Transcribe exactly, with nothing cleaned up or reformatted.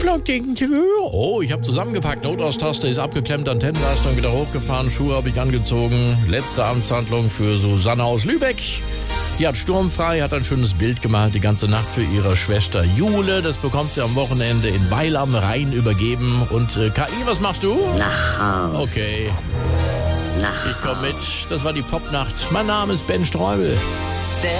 Schluckding. Oh, ich habe zusammengepackt. Notaus-Taste ist abgeklemmt, Antennenleistung wieder hochgefahren, Schuhe habe ich angezogen. Letzte Amtshandlung für Susanne aus Lübeck. Die hat sturmfrei, hat ein schönes Bild gemalt, die ganze Nacht für ihre Schwester Jule. Das bekommt sie am Wochenende in Weil am Rhein übergeben. Und äh, K I, was machst du? Nach Haus. Okay, Nach ich komme mit. Das war die Popnacht. Mein Name ist Ben Streubel.